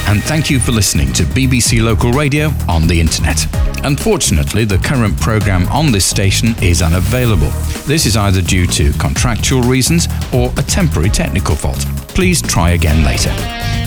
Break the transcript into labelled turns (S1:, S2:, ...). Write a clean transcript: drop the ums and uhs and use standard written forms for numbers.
S1: and thank you for listening to BBC Local Radio on the internet. Unfortunately, the current programme on this station is unavailable. This is either due to contractual reasons or a temporary technical fault. Please try again later.